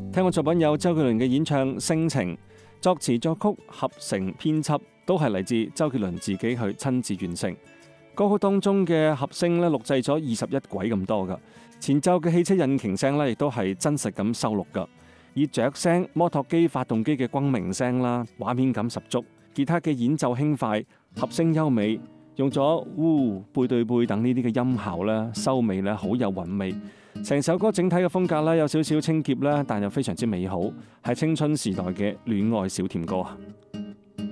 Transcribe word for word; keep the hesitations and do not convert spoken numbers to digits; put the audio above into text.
聽過作品有周杰倫嘅演唱《性情》，作詞作曲合成編輯都係嚟自周杰倫自己去親自完成。歌曲當中嘅合聲咧錄製咗二十一軌咁多噶，前奏嘅汽車引擎聲咧亦都係真實咁收錄噶，以雀聲、摩托機發動機嘅轟鳴聲啦，畫面感十足。吉他嘅演奏輕快，合聲優美，用咗嗚、背對背等呢啲嘅音效咧，收尾咧好有韻味。成首歌整體嘅風格咧有少少清潔啦，但又非常之美好，係青春時代嘅戀愛小甜歌啊！